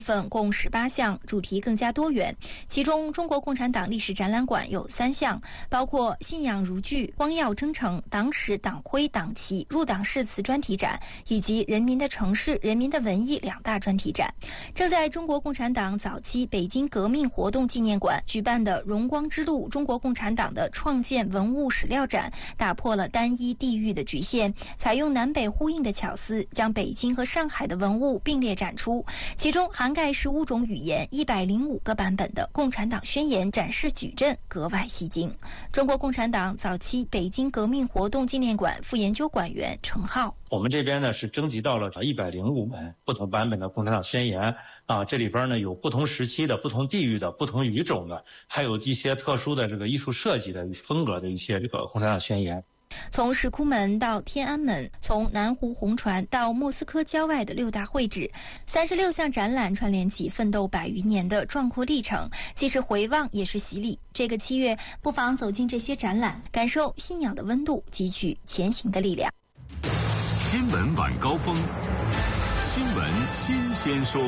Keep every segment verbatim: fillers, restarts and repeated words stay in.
份共十八项，主题更加多元。其中，中国共产党历史展览馆有三项，包括信仰如炬、光耀征程、党史、党徽、党旗、入党誓词专题展，以及人民的城市、人民的文艺两大专题展。正在中国共产党早期北京革命活动纪念馆举办的荣光之路中国共产党的创建文物史料展，打破了单一地域的局限，采用南北呼应的巧思，将北京和上海的文物并列展出，其中含盖十五种语言、一百零五个版本的《共产党宣言》展示矩阵格外吸睛。中国共产党早期北京革命活动纪念馆副研究馆员程浩： 我们这边呢是征集到了一百零五本不同版本的《共产党宣言》啊，这里边呢有不同时期的、不同地域的、不同语种的，还有一些特殊的这个艺术设计的风格的一些这个《共产党宣言》。 从石窟门到天安门，从南湖红船到莫斯科郊外的六大会址，三十六项展览串联起奋斗百余年的壮阔历程，既是回望也是洗礼。这个七月，不妨走进这些展览，感受信仰的温度，汲取前行的力量。 新闻晚高峰，新闻新鲜说。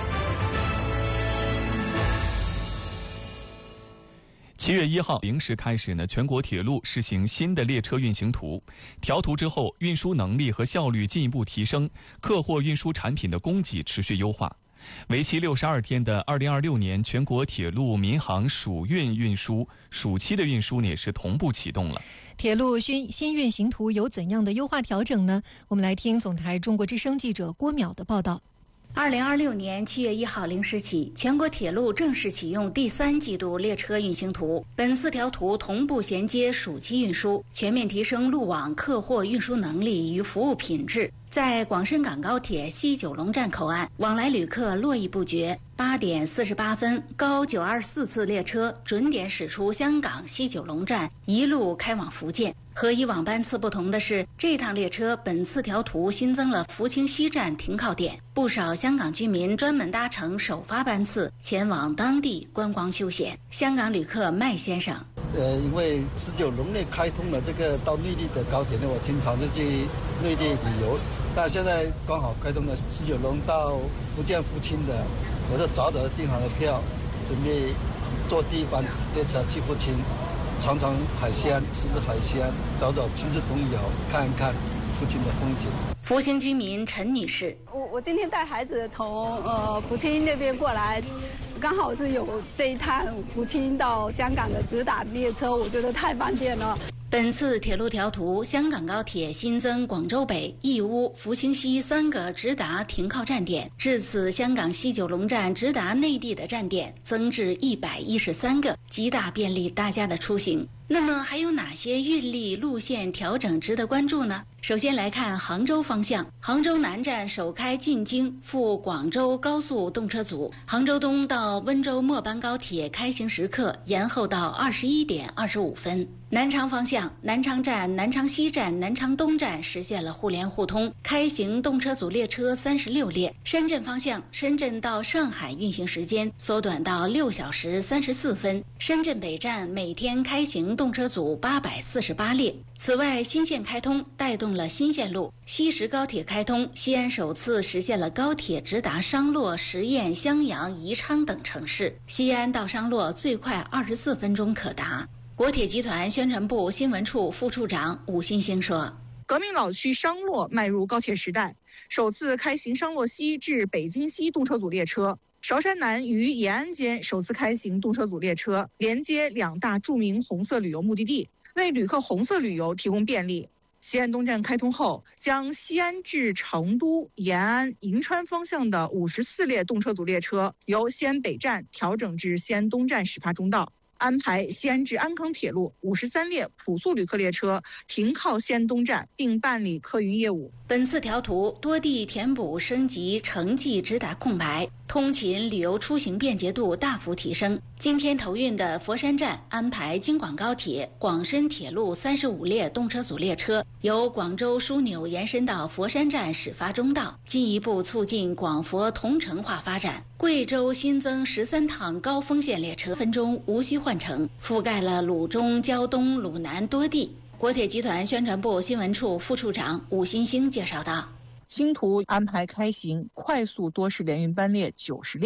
七月一号零时开始呢，全国铁路实行新的列车运行图。调图之后，运输能力和效率进一步提升，客货运输产品的供给持续优化。为期六十二天的二零二六年全国铁路民航暑运运输暑期的运输呢，也是同步启动了。 铁路新新运行图有怎样的优化调整呢？我们来听总台中国之声记者郭淼的报道。 二零二六年七月一号零时起，全国铁路正式启用第三季度列车运行图。本四条图同步衔接暑期运输，全面提升路网客货运输能力与服务品质。在广深港高铁西九龙站口岸，往来旅客络绎不绝。八点四十八分，高九二四次列车准点驶出香港西九龙站，一路开往福建。和以往班次不同的是，这趟列车本次条图新增了福清西站停靠点，不少香港居民专门搭乘首发班次前往当地观光休闲。香港旅客麦先生： 呃，因为十九龙内开通了这个到内地的高铁呢，我经常就去内地旅游。但现在刚好开通了十九龙到福建福清的，我就早早订好了票，准备坐第一班列车去福清，尝尝海鲜，吃吃海鲜，找找亲戚朋友，看一看福清的风景。 福清居民陈女士： 我我今天带孩子从呃福清那边过来，刚好是有这一趟福清到香港的直达列车，我觉得太方便了。 本次铁路调图，香港高铁新增广州北、义乌、福清西三个直达停靠站点，至此香港西九龙站直达内地的站点增至一百一十三个，极大便利大家的出行。那么还有哪些运力路线调整值得关注呢？首先来看杭州方向，杭州南站首开进京赴广州高速动车组，杭州东到温州末班高铁开行时刻延后到二十一点二十五分。南昌方向，南昌站、南昌西站、南昌东站实现了互联互通，开行动车组列车三十六列。深圳方向，深圳到上海运行时间缩短到六小时三十四分。深圳北站每天开行动车组八百四十八列。此外，新线开通带动了新线路，西石高铁开通，西安首次实现了高铁直达商洛、十堰、襄阳、宜昌等城市，西安到商洛最快二十四分钟可达。国铁集团宣传部新闻处副处长武新兴说： 革命老区商洛迈入高铁时代，首次开行商洛西至北京西动车组列车，韶山南与延安间首次开行动车组列车，连接两大著名红色旅游目的地，为旅客红色旅游提供便利。西安东站开通后，将西安至成都、延安、银川方向的五十四列动车组列车由西安北站调整至西安东站始发终到，安排西安至安康铁路五十三列普速旅客列车停靠西安东站，并办理客运业务。 本次调图多地填补升级城际直达空白，通勤旅游出行便捷度大幅提升。今天投运的佛山站安排京广高铁、广深铁路三十五列动车组列车由广州枢纽延伸到佛山站始发终到，进一步促进广佛同城化发展。贵州新增十三趟高峰线列车，分钟无需换乘，覆盖了鲁中、胶东、鲁南多地。国铁集团宣传部新闻处副处长武新兴介绍道： 新图安排开行快速多式联运班列九十列。